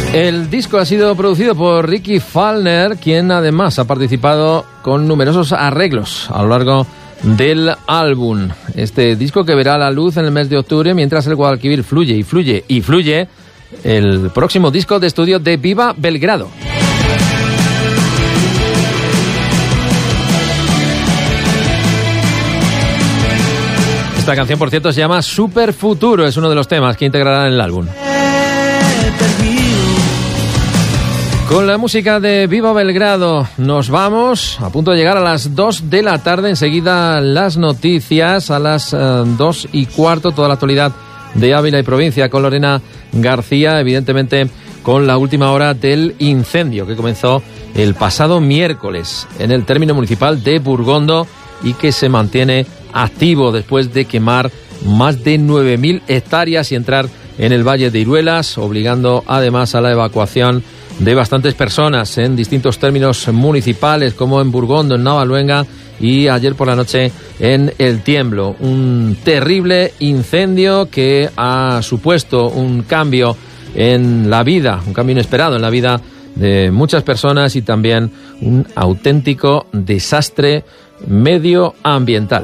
El disco ha sido producido por Ricky Falkner, quien además ha participado con numerosos arreglos a lo largo del álbum. Este disco que verá la luz en el mes de octubre, mientras el Guadalquivir fluye y fluye y fluye, el próximo disco de estudio de Viva Belgrado. Esta canción, por cierto, se llama Super Futuro, es uno de los temas que integrarán en el álbum. Con la música de Viva Belgrado nos vamos, a punto de llegar a las 2 de la tarde, enseguida las noticias, a las 2:15, toda la actualidad de Ávila y provincia con Lorena García, evidentemente con la última hora del incendio que comenzó el pasado miércoles en el término municipal de Burgondo y que se mantiene activo después de quemar más de 9.000 hectáreas y entrar en el Valle de Iruelas, obligando además a la evacuación de bastantes personas en distintos términos municipales, como en Burgondo, en Navaluenga y ayer por la noche en El Tiemblo. Un terrible incendio que ha supuesto un cambio en la vida, un cambio inesperado en la vida de muchas personas y también un auténtico desastre medioambiental.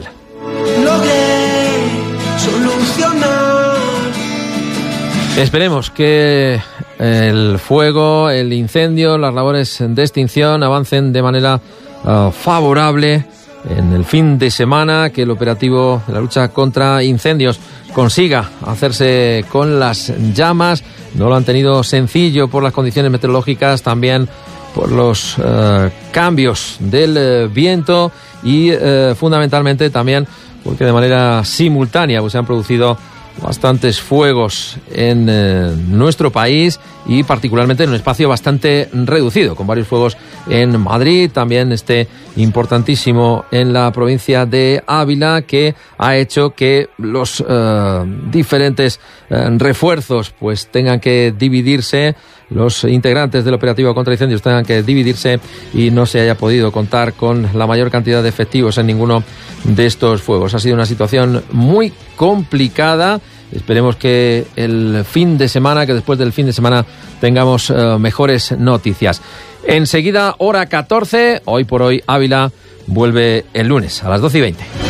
Esperemos que el fuego, el incendio, las labores de extinción avancen de manera favorable en el fin de semana, que el operativo de la lucha contra incendios consiga hacerse con las llamas. No lo han tenido sencillo por las condiciones meteorológicas, también por los cambios del viento y fundamentalmente también porque de manera simultánea pues se han producido bastantes fuegos en nuestro país y particularmente en un espacio bastante reducido, con varios fuegos en Madrid, también importantísimo en la provincia de Ávila, que ha hecho que los diferentes refuerzos pues tengan que dividirse, los integrantes del operativo contra incendios tengan que dividirse y no se haya podido contar con la mayor cantidad de efectivos en ninguno de estos fuegos. Ha sido una situación muy complicada. Esperemos que el fin de semana, que después del fin de semana tengamos mejores noticias. Enseguida, hora 14, hoy por hoy Ávila vuelve el lunes a las 12:20.